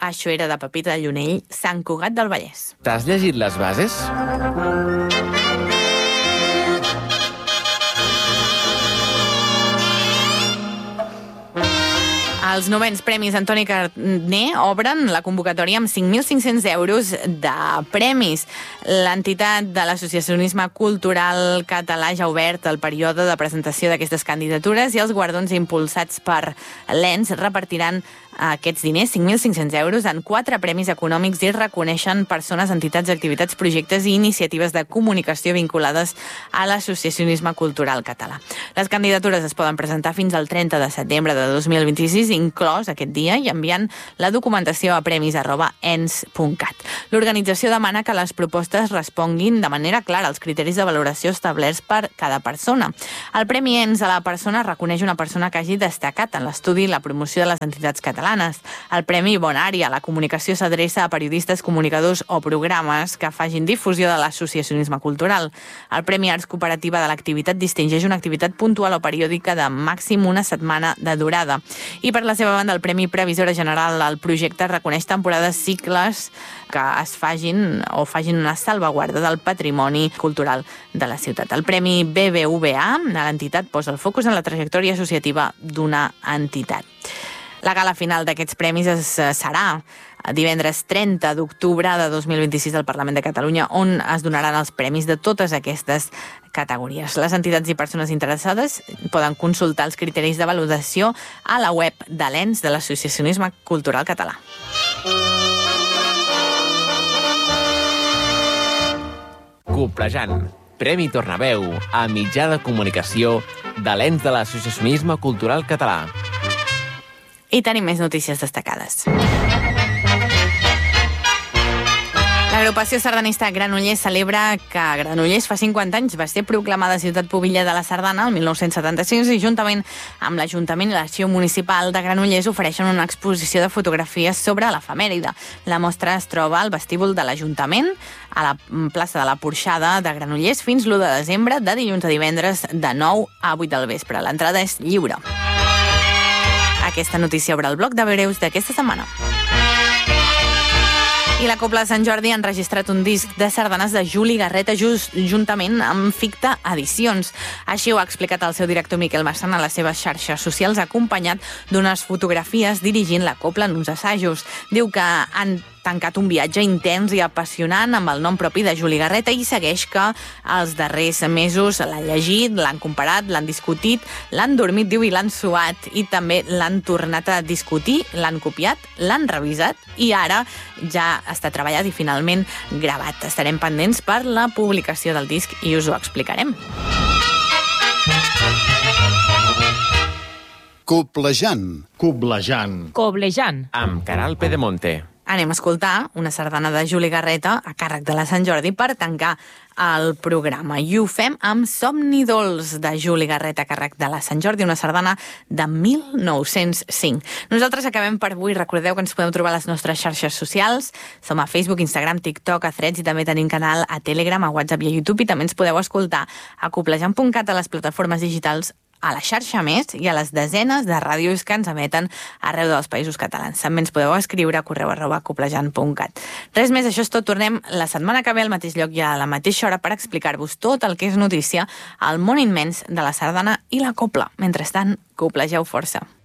Aixuera de Pepita de Llunell, Sant Cugat del Vallès. T'has llegit les bases? Els 9è Premis Antoni Carner obren la convocatòria amb 5.500 euros de premis. L'entitat de l'associacionisme cultural català ja ha obert el període de presentació d'aquestes candidatures i els guardons impulsats per l'ENS repartiran aquests diners, 5.500 euros, en 4 premis econòmics i reconeixen persones, entitats, activitats, projectes i iniciatives de comunicació vinculades a l'associacionisme cultural català. Les candidatures es poden presentar fins al 30 de setembre de 2026, inclòs aquest dia, i enviant la documentació a premis@ens.cat. L'organització demana que les propostes responguin de manera clara als criteris de valoració establerts per cada persona. El Premi ENS a la persona reconeix una persona que hagi destacat en l'estudi i la promoció de les entitats catalanes. El Premi Bonària a la comunicació s'adreça a periodistes, comunicadors o programes que facin difusió de l'associacionisme cultural. El Premi Arts Cooperativa de l'activitat distingeix una activitat puntual o periòdica de màxim una setmana de durada. I per la seva banda, el Premi Previsora General al projecte reconeix temporades cicles que es facin una salvaguarda del patrimoni cultural de la ciutat. El Premi BBVA a l'entitat posa el focus en la trajectòria associativa d'una entitat. La gala final d'aquests premis serà divendres 30 d'octubre de 2026 al Parlament de Catalunya, on es donaran els premis de totes aquestes categories. Les entitats i persones interessades poden consultar els criteris de valoració a la web de l'ENS, de l'Associacionisme Cultural Català. Coplejant, Premi Tornaveu a mitjà de comunicació de l'ENS de l'Associacionisme Cultural Català. I tenim més notícies destacades. L'agrupació sardanista Granollers celebra que Granollers fa 50 anys va ser proclamada ciutat pubilla de la Sardana el 1976 i juntament amb l'Ajuntament i l'Arxiu Municipal de Granollers ofereixen una exposició de fotografies sobre l'efemèride. La mostra es troba al vestíbul de l'Ajuntament, a la plaça de la Porxada de Granollers, fins l'1 de desembre, de dilluns a divendres, de 9 a 8 del vespre. L'entrada és lliure. Aquesta notícia obre el bloc de breus d'aquesta setmana. I la Cobla de Sant Jordi ha enregistrat un disc de sardanes de Juli Garreta juntament amb Ficta Edicions. Així ho ha explicat el seu director Miquel Massana a les seves xarxes socials, acompanyat d'unes fotografies dirigint la Cobla en uns assajos. Diu que han tancat un viatge intens i apassionant amb el nom propi de Juli Garreta i segueix que els darrers mesos l'han llegit, l'han comparat, l'han discutit, l'han dormit, diu, i l'han suat, i també l'han tornat a discutir, l'han copiat, l'han revisat i ara ja està treballat i finalment gravat. Estarem pendents per la publicació del disc i us ho explicarem. Coblejant. Amb Caral Pedemonte. Anem a escoltar una sardana de Juli Garreta a càrrec de la Sant Jordi per tancar el programa. I ho fem amb Somni Dolç de Juli Garreta a càrrec de la Sant Jordi, una sardana de 1905. Nosaltres acabem per avui. Recordeu que ens podeu trobar a les nostres xarxes socials. Som a Facebook, Instagram, TikTok, a Threads i també tenim canal a Telegram, a WhatsApp i a YouTube, i també ens podeu escoltar a coplejant.cat, a les plataformes digitals, a la xarxa Més i a les desenes de ràdios que ens emeten arreu dels països catalans. També ens podeu escriure a correu@coplejant.cat. Res més, això és tot. Tornem la setmana que ve al mateix lloc i a la mateixa hora per explicar-vos tot el que és notícia al món immens de la sardana i la copla. Mentrestant, coplegeu força.